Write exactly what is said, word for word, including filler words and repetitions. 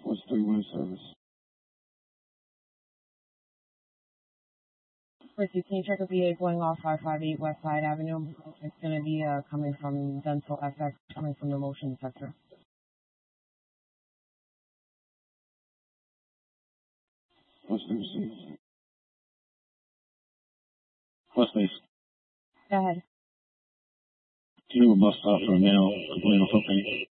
What's three one service? Christy, can you check a V A going off five five eight West Side Avenue? It's going to be uh, coming from Dental F X, coming from the motion sector. What's the receipt? What's this? Go ahead. Do you know a bus stop for a male complaining of propane?